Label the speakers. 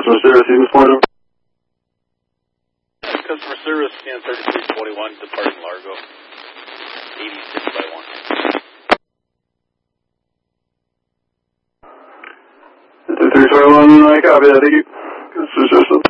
Speaker 1: Customer service, Eagles Point.
Speaker 2: Customer service, scan 3321, departing Largo. 86 by 1.
Speaker 1: 3321, I copy that. Thank you. Customer service.